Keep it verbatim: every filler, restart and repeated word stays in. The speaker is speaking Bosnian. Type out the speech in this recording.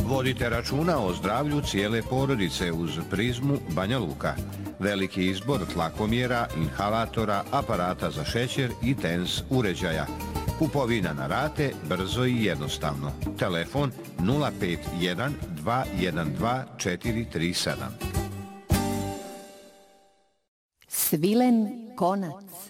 Vodite računa o zdravlju cijele porodice uz Prizmu Banja Luka. Veliki izbor tlakomjera, inhalatora, aparata za šećer i TENS uređaja. Kupovina na rate, brzo i jednostavno. Telefon nula pet jedan dva jedan dva četiri tri sedam. Svilen konac.